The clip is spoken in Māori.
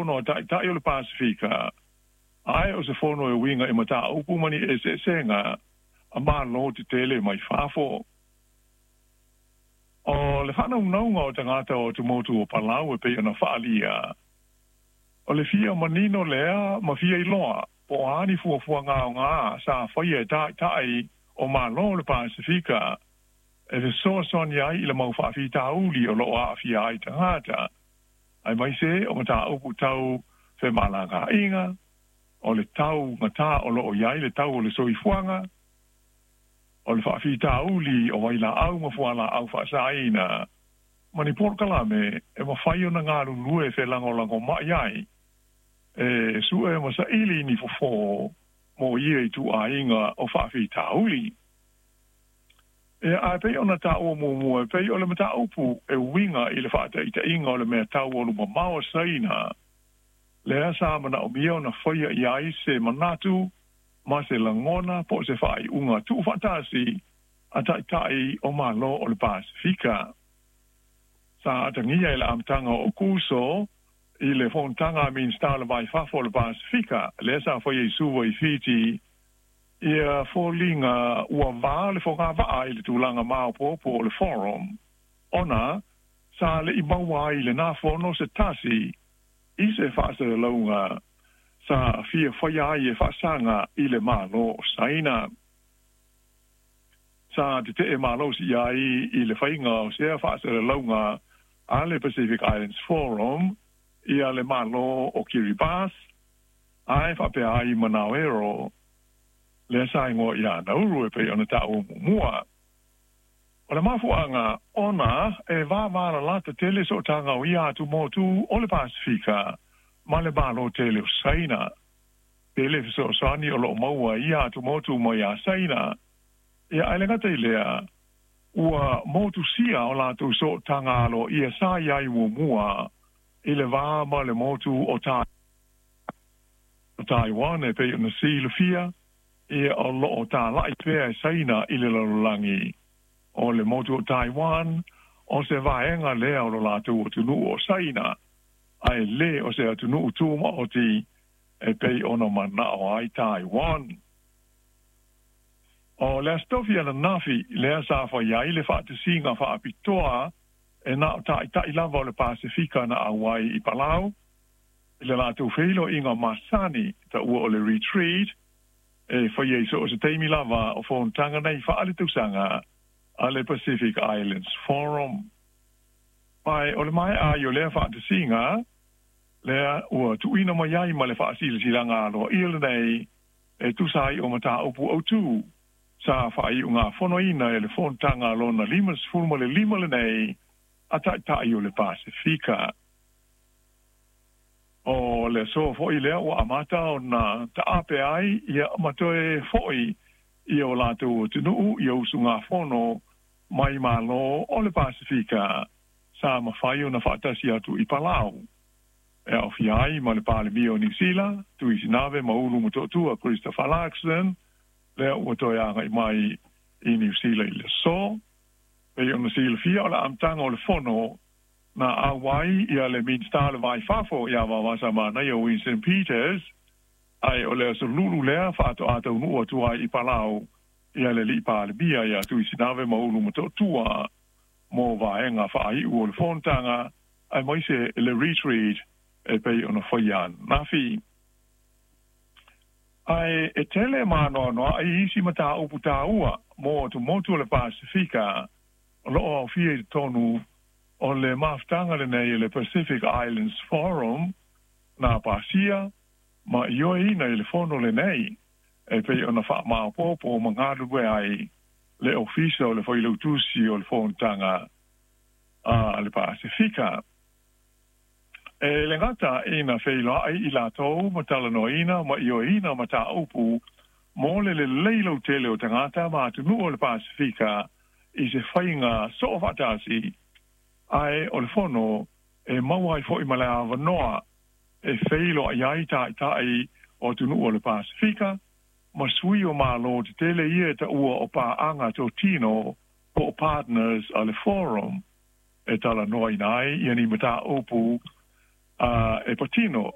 fono ta o le Pasifika. Ai o se fono e winga e mata upu mani e se senga a malo te tele mai fafo. O le whana unaunga o tangata o te motu o Palau e pe ana whaalia. O le fia manino lea ma fia iloa. Po ani fua ngā o ngā sa whaia tai o malo le Pasifika. E le son iai i le mau whaafi tauli o loa a fia ai tangata. Ai mai se o mata upu tau fe malanga inga. O le tau ngata o loo iai le tau o le soifuanga. O le whaafi tauli o waila au mafuala au whaasaina. Mani porkalame e mawhai o na ngāru lue fe lango ma iai. E su e masa ili ni fofo mo ia i tu a inga o whaafi tauli. E a pei o na tau o mua, pei o le mata upu e winga i le whaata i ta inga o le mea tau o luma maua saina. Lea sa mana o mia o na whaia i ai se manatu, ma se langona, po se whai unga tu whatasi, a tai o malo o le Pasifika. Sa atangia i le amtanga o kuso, i le fontanga min stala vai fafo le Pasifika, lea sa whaia i suwa i Fiji, ia fōlinga ua vā le whonga waa i le tūlanga Maopopo o le forum. Ona, sa le i maua i le nā whono se tasi, i se whaasa le launga, sa fia whaia i e whaasanga i le malo o saina. Sa te e malo si ai i le whainga o sea whaasa le launga a le Pacific Islands Forum, i a le malo o Kiribati, ai whapea ai Manauero, le sai ngo ia na uru e pe ona tau mua. O le mafuanga ona e vāvara lata tele so tanga o ia tu motu o le Pasifika ma le balo tele o saina. Tele so sani o lo maua ia tu motu mo ia saina. Ia ailenga te lea ua motu sia o latu so tanga alo ia sa iai mua i le vāma le motu o Taiwan e pe ona si le fia ia o loo tā lai pēr saina i le lalulangi. O le motu o Taiwan, o se vaenga lea o lo lātu o tunu o saina. Ai le o se atunu o tūma o ti e pei ono mana o ai Taiwan. O lea stofi ana nafi, lea sa wha iai le whaatasinga whaapitoa e na o tai lava o le Pasifika na Hawaii i Palau. I le lātu whilo inga Masani ta ua o le retreat, e whaia so o se teimi lava o whontanga nei whaale tusanga a le Pacific Islands Forum. Pai, o le mai a i o lea whaatasinga, lea ua tuina mai ai ma le whaasila silanga alo ile nei e tusai o mata upu au tū. Sa whai o ngā whonoina e le whontanga alo na limas furma le lima le nei a tai o le Pasifika. O le so foi lea o amata o na ta ape ai ia matoe foi ia o latu tunu ia usunga fono mai malo o le Pasifika sa mawhai o na whaatasi atu i Palau. E au fiai ma le pale mio New Zealand, tu i sinave ma ulu mutotua Christopher Larkson, lea ua toi anga i mai i New Zealand i le so, e o na sila fia o la amtanga o le fono na Hawaii ia le minsta le vai fafo ia wawasa mana ia Winston Peters ai o le so lulu lea whaato ata unua tua i Palau ia le lipa le bia ia tu i sinave maulu mutotua mo vaenga whaai ua le fontanga ai moise le retreat e pei ona whaian nafi. Ai e tele mano no ai isi mata upu taua mo tu motu le Pasifika lo o fie tonu o le maftanga le nei le Pacific Islands Forum na pasia ma ioi na le fono le nei e pe ona fa ma popo mangadu we ai le officio le foi lutusi o le fontanga a le Pasifika e le ngata ina feila ai i latou ma talanoina ma ioina ma ta upu mo le leilo tele o tangata ma tunu o le Pasifika i se whainga so fatasi ai o le fono e mawai fo i malea vanoa e feilo ai ai tai o tunu o le Pasifika ma sui o malo te tele ia ta ua o pa anga to tino po partners a le forum e tala noi nai i ani mata upu e patino